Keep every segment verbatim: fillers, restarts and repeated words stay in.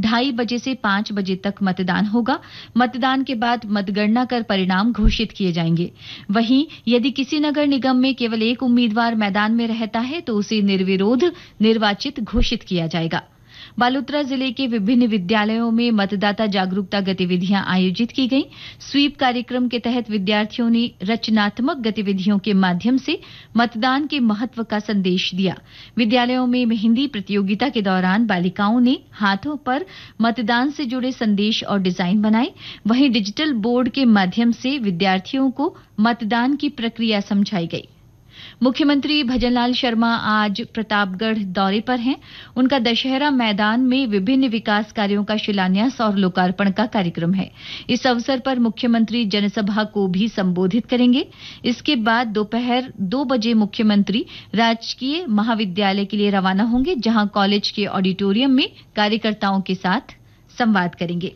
ढाई बजे से पांच बजे तक मतदान होगा। मतदान के बाद मतगणना कर परिणाम घोषित किए जाएंगे। वहीं यदि किसी नगर निगम में केवल एक उम्मीदवार मैदान में रहता है तो उसे निर्विरोध निर्वाचित घोषित किया जाएगा। बालोतरा जिले के विभिन्न विद्यालयों में मतदाता जागरूकता गतिविधियां आयोजित की गईं। स्वीप कार्यक्रम के तहत विद्यार्थियों ने रचनात्मक गतिविधियों के माध्यम से मतदान के महत्व का संदेश दिया। विद्यालयों में मेहंदी प्रतियोगिता के दौरान बालिकाओं ने हाथों पर मतदान से जुड़े संदेश और डिजाइन बनाए। वहीं डिजिटल बोर्ड के माध्यम से विद्यार्थियों को मतदान की प्रक्रिया समझाई गई। मुख्यमंत्री भजनलाल शर्मा आज प्रतापगढ़ दौरे पर हैं। उनका दशहरा मैदान में विभिन्न विकास कार्यों का शिलान्यास और लोकार्पण का कार्यक्रम है। इस अवसर पर मुख्यमंत्री जनसभा को भी संबोधित करेंगे। इसके बाद दोपहर दो बजे मुख्यमंत्री राजकीय महाविद्यालय के लिए रवाना होंगे, जहां कॉलेज के ऑडिटोरियम में कार्यकर्ताओं के साथ संवाद करेंगे।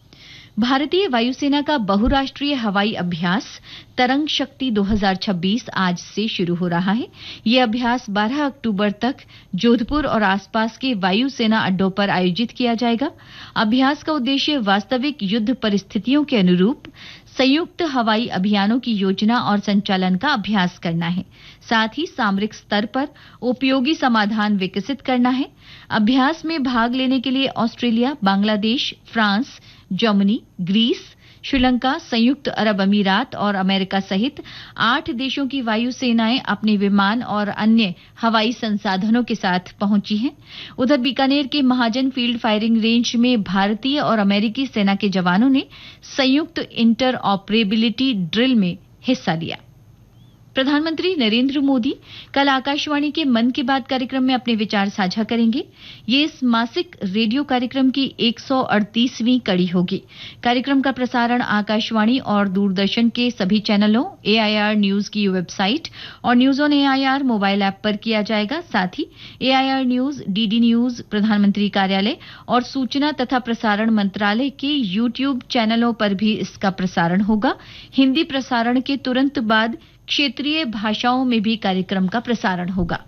भारतीय वायुसेना का बहुराष्ट्रीय हवाई अभ्यास तरंग शक्ति दो हज़ार छब्बीस आज से शुरू हो रहा है। यह अभ्यास बारह अक्टूबर तक जोधपुर और आसपास के वायुसेना अड्डों पर आयोजित किया जाएगा। अभ्यास का उद्देश्य वास्तविक युद्ध परिस्थितियों के अनुरूप संयुक्त हवाई अभियानों की योजना और संचालन का अभ्यास करना है। साथ ही सामरिक स्तर पर उपयोगी समाधान विकसित करना है। अभ्यास में भाग लेने के लिए Australia, Bangladesh, France, Germany, Greece, Sri Lanka, संयुक्त अरब अमीरात और अमेरिका सहित आठ देशों की वायु सेनाएं अपने विमान और अन्य हवाई संसाधनों के साथ पहुंची हैं। उधर बीकानेर के महाजन फील्ड फायरिंग रेंज में भारतीय और अमेरिकी सेना के जवानों ने संयुक्त इंटर ऑपरेबिलिटी ड्रिल में हिस्सा लिया। प्रधानमंत्री नरेंद्र मोदी कल आकाशवाणी के मन की बात कार्यक्रम में अपने विचार साझा करेंगे। ये इस मासिक रेडियो कार्यक्रम की एक सौ अड़तीसवीं कड़ी होगी। कार्यक्रम का प्रसारण आकाशवाणी और दूरदर्शन के सभी चैनलों, एआईआर न्यूज की वेबसाइट और news on AIR mobile app पर किया जाएगा। साथ ही एआईआर न्यूज, डीडी न्यूज, प्रधानमंत्री कार्यालय और सूचना तथा प्रसारण मंत्रालय के यूट्यूब चैनलों पर भी इसका प्रसारण होगा। हिंदी प्रसारण के तुरंत बाद क्षेत्रीय भाषाओं में भी कार्यक्रम का प्रसारण होगा।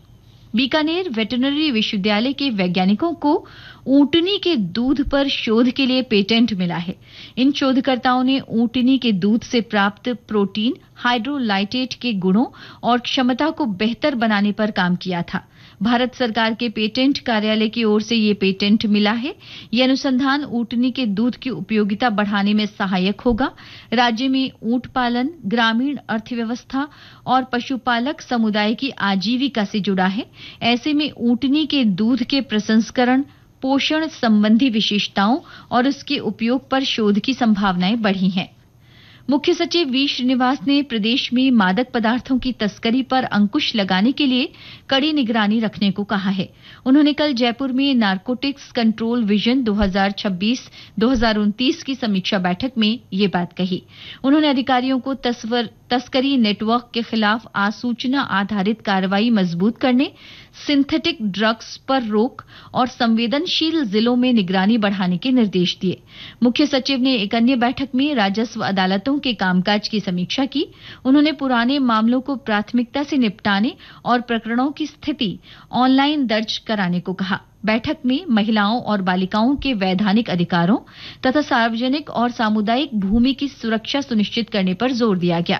बीकानेर वेटरनरी विश्वविद्यालय के वैज्ञानिकों को ऊंटनी के दूध पर शोध के लिए पेटेंट मिला है। इन शोधकर्ताओं ने ऊंटनी के दूध से प्राप्त प्रोटीन हाइड्रोलाइटेट के गुणों और क्षमता को बेहतर बनाने पर काम किया था। भारत सरकार के पेटेंट कार्यालय की ओर से ये पेटेंट मिला है। यह अनुसंधान ऊंटनी के दूध की उपयोगिता बढ़ाने में सहायक होगा। राज्य में ऊंट पालन, ग्रामीण अर्थव्यवस्था और पशुपालक समुदाय की आजीविका से जुड़ा है। ऐसे में ऊंटनी के दूध के प्रसंस्करण, पोषण संबंधी विशेषताओं और उसके उपयोग पर शोध की संभावनाएं बढ़ी हैं। मुख्य सचिव वी श्रीनिवास ने प्रदेश में मादक पदार्थों की तस्करी पर अंकुश लगाने के लिए कड़ी निगरानी रखने को कहा है। उन्होंने कल जयपुर में नारकोटिक्स कंट्रोल विजन दो हज़ार छब्बीस दो हज़ार उनतीस की समीक्षा बैठक में ये बात कही। उन्होंने अधिकारियों को तस्वर तस्करी नेटवर्क के खिलाफ आसूचना आधारित कार्रवाई मजबूत करने, सिंथेटिक ड्रग्स पर रोक और संवेदनशील जिलों में निगरानी बढ़ाने के निर्देश दिए। मुख्य सचिव ने एक अन्य बैठक में राजस्व अदालतों के कामकाज की समीक्षा की। उन्होंने पुराने मामलों को प्राथमिकता से निपटाने और प्रकरणों की स्थिति ऑनलाइन दर्ज कराने को कहा। बैठक में महिलाओं और बालिकाओं के वैधानिक अधिकारों तथा सार्वजनिक और सामुदायिक भूमि की सुरक्षा सुनिश्चित करने पर जोर दिया गया।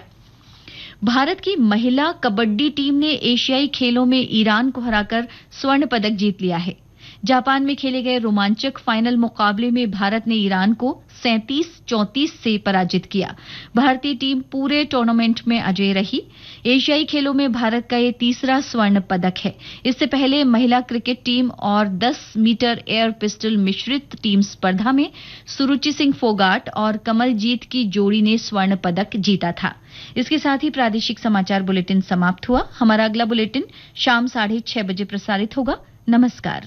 भारत की महिला कबड्डी टीम ने एशियाई खेलों में ईरान को हराकर स्वर्ण पदक जीत लिया है। जापान में खेले गए रोमांचक फाइनल मुकाबले में भारत ने ईरान को सैंतीस चौंतीस से पराजित किया। भारतीय टीम पूरे टूर्नामेंट में अजेय रही। एशियाई खेलों में भारत का ये तीसरा स्वर्ण पदक है। इससे पहले महिला क्रिकेट टीम और दस मीटर एयर पिस्टल मिश्रित टीम स्पर्धा में सुरुचि सिंह फोगाट और कमलजीत की जोड़ी ने स्वर्ण पदक जीता था। इसके साथ ही प्रादेशिक समाचार बुलेटिन समाप्त हुआ। हमारा अगला बुलेटिन शाम साढ़े छह बजे प्रसारित होगा। नमस्कार।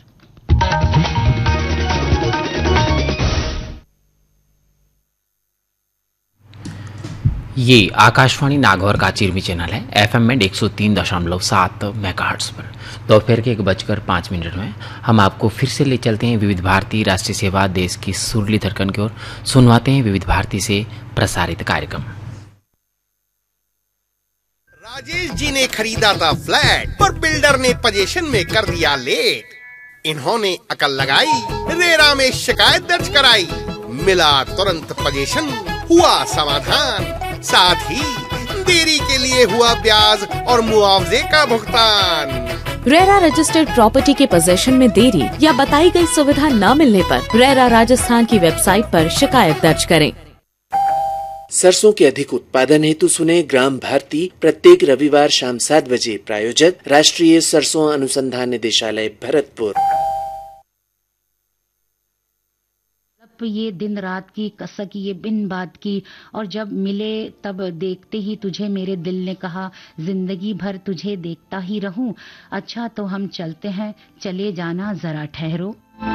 ये आकाशवाणी नागौर का चिरमी चैनल है। एफएम में एक सौ तीन दशमलव सात मेगाहर्ट्ज पर दोपहर के एक बजकर पाँच मिनट में हम आपको फिर से ले चलते हैं विविध भारती राष्ट्रीय सेवा देश की सुरीली धड़कन की ओर। सुनवाते हैं विविध भारती से प्रसारित कार्यक्रम। राजेश जी ने खरीदा था फ्लैट पर बिल्डर ने पोजीशन में कर दिया लेट। इन्होंने अकल लगाई, रेरा में शिकायत दर्ज कराई, मिला तुरंत पोजीशन, हुआ समाधान, साथ ही देरी के लिए हुआ ब्याज और मुआवजे का भुगतान। रेरा रजिस्टर्ड प्रॉपर्टी के पोजेशन में देरी या बताई गई सुविधा न मिलने पर रेरा राजस्थान की वेबसाइट पर शिकायत दर्ज करें। सरसों के अधिक उत्पादन हेतु सुने ग्राम भारती प्रत्येक रविवार शाम सात बजे। प्रायोजक राष्ट्रीय सरसों अनुसंधान निदेशालय भरतपुर। ये दिन रात की कसक ये बिन बात की, और जब मिले तब देखते ही तुझे मेरे दिल ने कहा जिंदगी भर तुझे देखता ही रहूं। अच्छा तो हम चलते हैं, चले जाना जरा ठहरो।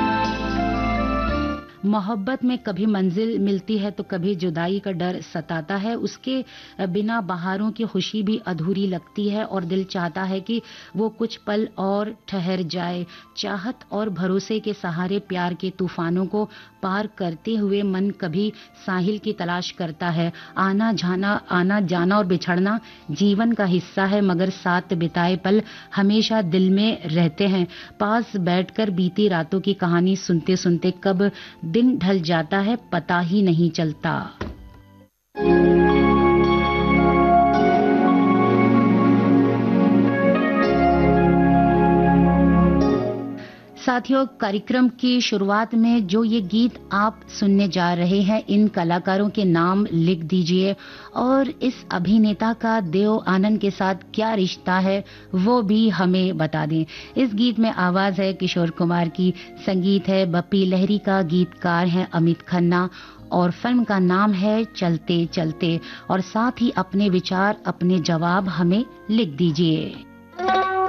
मोहब्बत में कभी मंजिल मिलती है तो कभी जुदाई का डर सताता है। उसके बिना बहारों की खुशी भी अधूरी लगती है और दिल चाहता है कि वो कुछ पल और ठहर जाए। चाहत और भरोसे के सहारे प्यार के तूफानों को पार करते हुए मन कभी साहिल की तलाश करता है। आना जाना आना जाना और बिछड़ना जीवन का हिस्सा है, मगर साथ बिताए पल हमेशा दिल में रहते हैं। पास बैठकर बीती रातों की कहानी सुनते सुनते कब दिन ढल जाता है पता ही नहीं चलता। साथियों, कार्यक्रम की शुरुआत में जो ये गीत आप सुनने जा रहे हैं, इन कलाकारों के नाम लिख दीजिए और इस अभिनेता का देव आनंद के साथ क्या रिश्ता है वो भी हमें बता दें। इस गीत में आवाज है किशोर कुमार की, संगीत है बप्पी लहरी का, गीतकार हैं अमित खन्ना और फिल्म का नाम है चलते चलते। और साथ ही अपने विचार अपने जवाब हमें लिख दीजिए।